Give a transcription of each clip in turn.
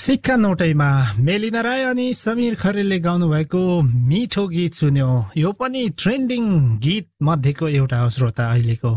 सिक्का नोटैमा मेलिना राय अनि समीर खरेलले गाउनु भएको मिठो गीत सुन्यो। यो पनि ट्रेन्डिङ गीत मध्येको एउटा हो श्रोता अहिलेको।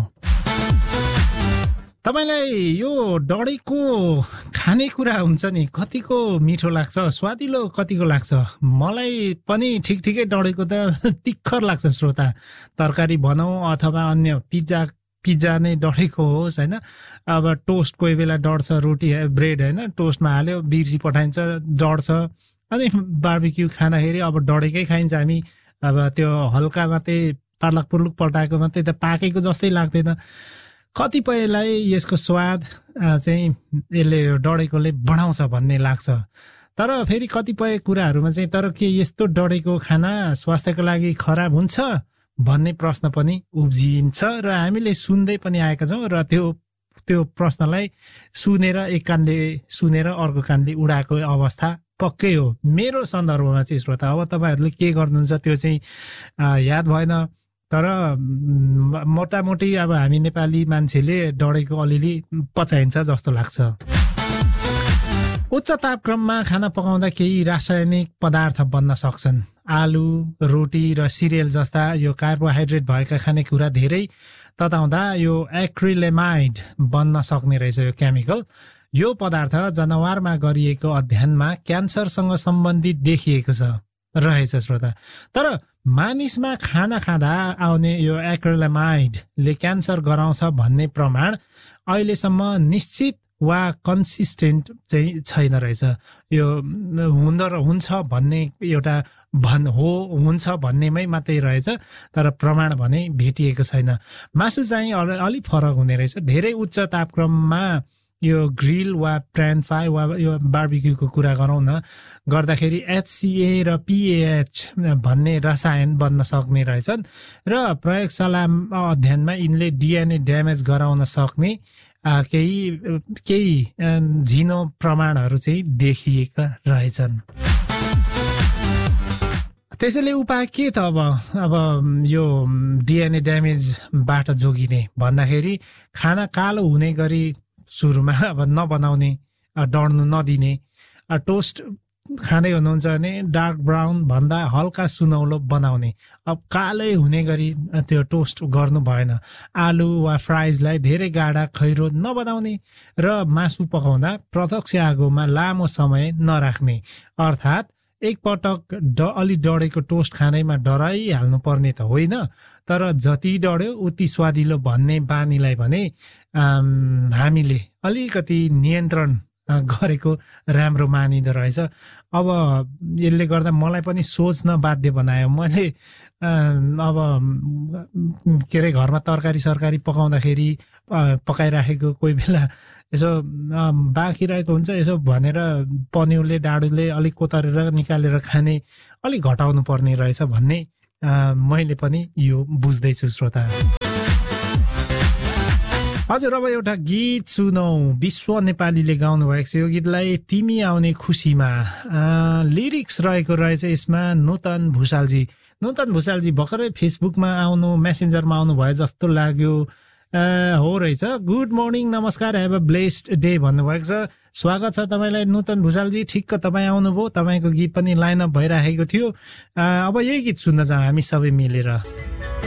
तपाईलाई यो डढेको खानेकुरा हुन्छ नि कतिको मिठो लाग्छ, स्वादिलो कतिको लाग्छ? मलाई पनि ठिकै डढेको त तिखर लाग्छ श्रोता। तरकारी बनाऊ अथवा अन्य पिज्जा नै डढेको होस् हैन। अब टोस्ट कोही बेला डढ्छ, रोटी ब्रेड हैन, टोस्टमा हाल्यो बिर्सी पठाइन्छ डढ्छ। अनि बार्बिक्यू खाँदाखेरि अब डढेकै खाइन्छ हामी। अब त्यो हल्का मात्रै पार्लक पुर्लुक पल्टाएको मात्रै त पाकेको जस्तै लाग्दैन। कतिपयलाई यसको स्वाद चाहिँ यसले डढेकोले बढाउँछ भन्ने लाग्छ। तर फेरि कतिपय कुराहरूमा चाहिँ तर के यस्तो डढेको खाना स्वास्थ्यको लागि खराब हुन्छ भन्ने प्रश्न पनि उब्जिन्छ र हामीले सुन्दै पनि आएका छौँ। र त्यो प्रश्नलाई एक कानले सुनेर अर्को कानले उडाएको अवस्था पक्कै हो मेरो सन्दर्भमा चाहिँ श्रोता। अब तपाईँहरूले के गर्नुहुन्छ त्यो चाहिँ याद भएन, तर मोटामोटी अब हामी नेपाली मान्छेले डढेको अलिअलि पचाइन्छ जस्तो लाग्छ। उच्च तापक्रममा खाना पकाउँदा केही रासायनिक पदार्थ बन्न सक्छन्। आलु, रोटी र सिरियल जस्ता यो कार्बोहाइड्रेट भएका खानेकुरा धेरै तताउँदा यो एक्रिलेमाइड बन्न सक्ने रहेछ यो केमिकल। यो पदार्थ जनावरमा गरिएको अध्ययनमा क्यान्सरसँग सम्बन्धित देखिएको रहेछ श्रोता। तर मानिसमा खाना खाँदा आउने यो एक्रिलेमाइडले क्यान्सर गराउँछ भन्ने प्रमाण अहिलेसम्म निश्चित वा कन्सिस्टेन्ट चाहिँ छैन रहेछ। यो हुन्छ भन्ने एउटा हुन्छ भन्नेमै मात्रै रहेछ, तर प्रमाण भने भेटिएको छैन। मासु चाहिँ अलिक फरक हुने रहेछ। धेरै उच्च तापक्रममा यो ग्रिल वा प्यान फ्राई वा यो बार्बिक्यूको कुरा गरौँ न, गर्दाखेरि HCA र PAH भन्ने रसायन बन्न सक्ने रहेछन् र प्रयोगशाला अध्ययनमा यिनले DNA ड्यामेज गराउन सक्ने केही झिनो प्रमाणहरू चाहिँ देखिएका रहेछन्। त्यसैले उपाय के त अब यो DNA ड्यामेजबाट जोगिने भन्दाखेरि खाना कालो हुने गरी सुरुमा अब नबनाउने, डढ्नु नदिने। टोस्ट खाँदै हुनुहुन्छ भने डार्क ब्राउन भन्दा हल्का सुनौलो बनाउने। अब कालै हुने गरी त्यो टोस्ट गर्नु भएन। आलु वा फ्राइजलाई धेरै गाढा खैरो नबनाउने र मासु पकाउँदा प्रत्यक्ष आगोमा लामो समय नराख्ने। अर्थात् एकपटक अलि डढेको टोस्ट खाँदैमा डराइहाल्नु पर्ने त होइन, तर जति डढ्यो उति स्वादिलो भन्ने बानीलाई भने हामीले अलिकति नियन्त्रण गरेको राम्रो मानिँदो रहेछ। अब यसले गर्दा मलाई पनि सोच्न बाध्य बनायो। मैले अब के अरे घरमा तरकारी सरकारी पकाउँदाखेरि पकाइराखेको कोही बेला यसो बाँकी रहेको हुन्छ, यसो भनेर पन्युले डाडुले अलिक कोतरेर निकालेर खाने अलिक घटाउनु पर्ने रहेछ भन्ने मैले पनि यो बुझ्दैछु श्रोता। हजुर, अब एउटा गीत सुनौ। विश्व नेपालीले गाउनु भएको छ यो गीतलाई तिमी आउने खुसीमा। लिरिक्स रहेको रहेछ यसमा नुतन भुषालजी भर्खरै फेसबुकमा मेसेन्जरमा आउनु भयो जस्तो लाग्यो। हो रहेछ। गुड मर्निङ, नमस्कार, हेभ अ ब्लेस्ड डे भन्नुभएको छ। स्वागत छ तपाईँलाई नुतन भुषालजी। ठिक्क तपाईँ आउनुभयो, तपाईँको गीत पनि लाइनअप भइराखेको थियो। अब यही गीत सुन्न जाउँ हामी सबै मिलेर।